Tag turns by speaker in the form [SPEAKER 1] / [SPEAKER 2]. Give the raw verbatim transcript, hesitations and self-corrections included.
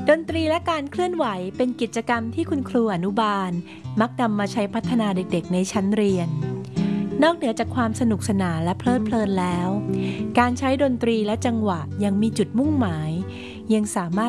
[SPEAKER 1] ดนตรีและการเคลื่อนไหวเป็นกิจกรรมที่คุณครูอนุบาลมักนำมาใช้พัฒนาเด็กๆในชั้นเรียนนอกเหนือจากความสนุกสนานและเพลิดเพลินแล้วการใช้ดนตรีและจังหวะยังมีจุดมุ่งหมายยังสามารถ